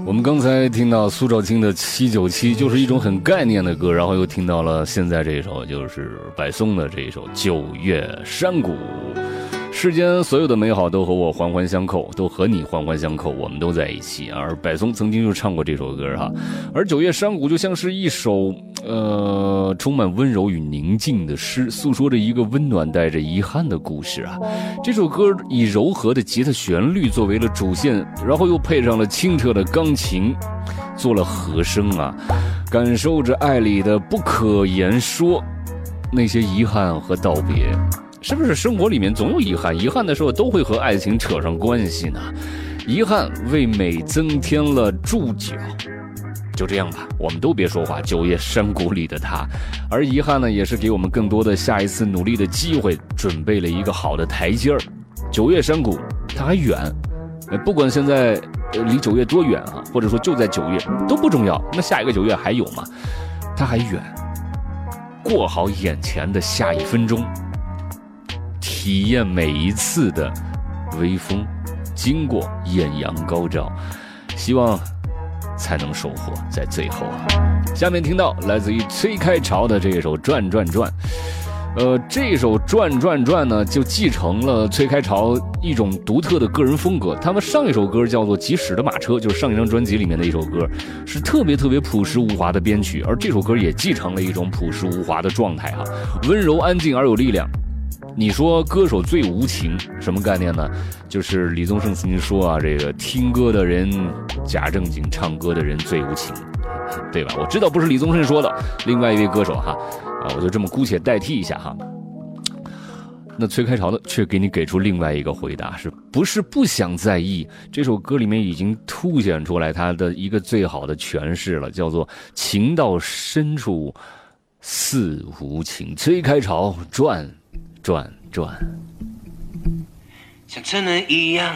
我们刚才听到苏兆钦的797，就是一种很概念的歌，然后又听到了现在这一首就是柏松的这一首《九月山谷》。世间所有的美好都和我环环相扣，都和你环环相扣，我们都在一起。而柏松曾经就唱过这首歌哈，而《九月山谷》就像是一首充满温柔与宁静的诗，诉说着一个温暖带着遗憾的故事啊。这首歌以柔和的吉他旋律作为了主线，然后又配上了清澈的钢琴，做了和声啊，感受着爱里的不可言说，那些遗憾和道别。是不是生活里面总有遗憾？遗憾的时候都会和爱情扯上关系呢。遗憾为美增添了注脚。就这样吧，我们都别说话。九月山谷里的他，而遗憾呢，也是给我们更多的下一次努力的机会，准备了一个好的台阶儿。九月山谷，它还远，不管现在离9月多远啊，或者说就在9月都不重要。那下一个9月还有吗？它还远，过好眼前的下1分钟。体验每一次的微风，经过艳阳高照，希望才能收获在最后啊。下面听到来自于崔开潮的这一首《转转转》，这首《转转转》呢，就继承了崔开潮一种独特的个人风格。他们上一首歌叫做《疾驶的马车》，就是上一张专辑里面的一首歌，是特别朴实无华的编曲，而这首歌也继承了一种朴实无华的状态哈，温柔安静而有力量。你说歌手最无情，什么概念呢？就是李宗盛曾经说啊，这个听歌的人假正经，唱歌的人最无情，对吧？我知道不是李宗盛说的，另外一位歌手哈，我就这么姑且代替一下哈。那崔开潮的却给你给出另外一个回答，是不是不想在意？这首歌里面已经凸显出来他的一个最好的诠释了，叫做情到深处似无情。崔开潮转转转， 像沉沦一样